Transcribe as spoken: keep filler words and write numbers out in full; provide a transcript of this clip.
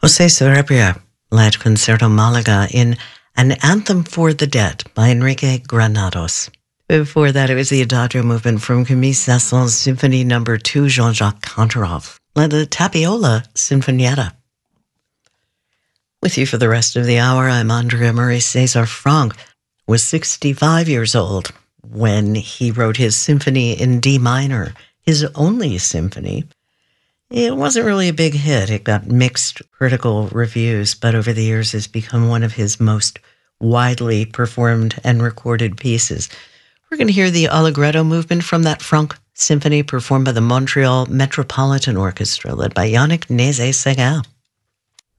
José Sarabia led Concerto Malaga in An Anthem for the Dead by Enrique Granados. Before that, it was the Adagio movement from Camille Saint-Saëns' Symphony Number Two. Jean-Jacques Kantorov led the Tapiola Sinfonietta. With you for the rest of the hour, I'm Andrea Murray. César Franck was sixty-five years old when he wrote his symphony in D minor, his only symphony. It wasn't really a big hit. It got mixed critical reviews, but over the years has become one of his most widely performed and recorded pieces. We're going to hear the Allegretto movement from that Franck symphony performed by the Montreal Metropolitan Orchestra, led by Yannick Nézet-Séguin.